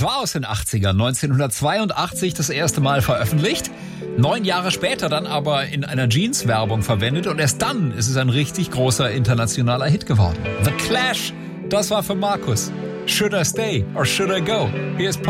war aus den 80ern, 1982 das erste Mal veröffentlicht. 9 Jahre später dann aber in einer Jeans-Werbung verwendet und erst dann ist es ein richtig großer internationaler Hit geworden. The Clash, das war für Markus. Should I stay or should I go? Hier ist